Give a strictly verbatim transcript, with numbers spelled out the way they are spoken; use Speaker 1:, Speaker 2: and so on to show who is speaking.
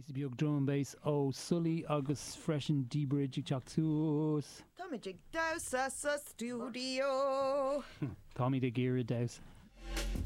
Speaker 1: Píos beag drum and bass ó Sully agus freisin D-Bridge ag teach tús.
Speaker 2: Táimid ag daus sa sa studio.
Speaker 1: Táimid ag géire daus.